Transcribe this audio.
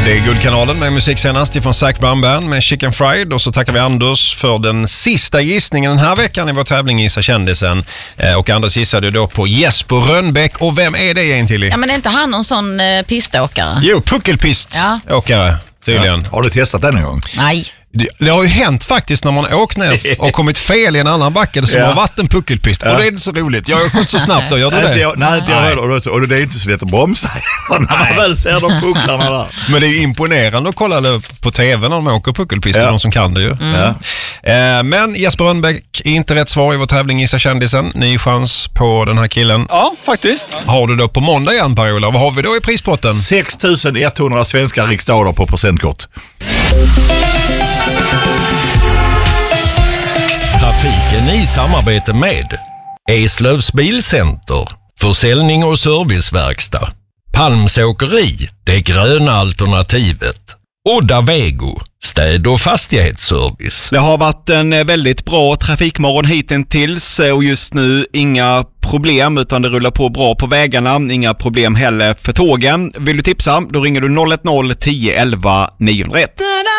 Det är Guldkanalen med musik senast ifrån Zac Brown Band med Chicken Fried. Och så tackar vi Anders för den sista gissningen den här veckan i vår tävling Gissa kändisen. Och Anders gissade då på Jesper Rönnbäck. Och vem är det egentligen? Ja, men är inte han någon sån piståkare? Jo, puckelpiståkare tydligen. Ja. Har du testat den en gång? Nej. Det har ju hänt faktiskt när man åkt ner och kommit fel i en annan backe som har varit en puckelpist. Och det är inte så roligt. Jag har gått så snabbt då, gör du det? Nej, inte jag heller. Och det är inte så lätt att bromsa när man väl ser de pucklarna där. Men det är ju imponerande att kolla på tv när de åker puckelpist, de som kan det ju. Men Jesper Rönnbäck är inte rätt svar i vår tävling Gissa kändisen. Ny chans på den här killen. Ja, faktiskt. Har du då på måndag igen, Per-Ola? Vad har vi då i prispotten? 6 100 svenska riksdaler på presentkort. Trafiken i samarbete med Eslövs Bilcenter, försäljning och serviceverkstad, Palmsåkeri, det gröna alternativet, Odda Vego, städ- och fastighetsservice. Det har varit en väldigt bra trafikmorgon hittills och just nu inga problem utan det rullar på bra på vägarna. Inga problem heller för tågen. Vill du tipsa? Då ringer du 010 11 901.